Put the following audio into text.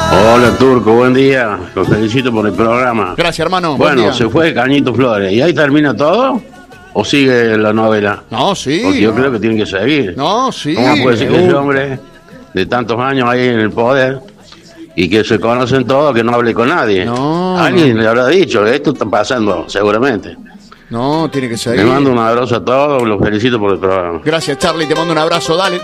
Hola Turco, buen día. Los felicito por el programa. Gracias, hermano. Bueno, se fue Cañito Flores. ¿Y ahí termina todo? ¿O sigue la novela? No, sí. Porque yo creo que tiene que seguir. No, sí. ¿Cómo puede ser que ese hombre de tantos años ahí en el poder y que se conocen todos, que no hable con nadie? No. Alguien le habrá dicho, esto está pasando, seguramente. No, tiene que seguir. Le mando un abrazo a todos, los felicito por el programa. Gracias, Charlie. Te mando un abrazo. Dale.